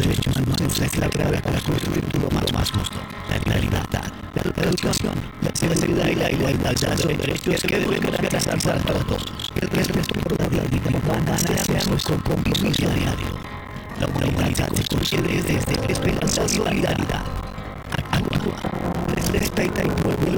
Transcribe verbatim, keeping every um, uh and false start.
derechos humanos es la clave para construir un mundo más, más justo. La libertad, la educación, la seguridad y la igualdad son derechos que debemos garantizar para todos. El respeto por la vida humana sea nuestro compromiso diario. La humanidad se construye desde esperanza y solidaridad. Actúa, respeta y vuelve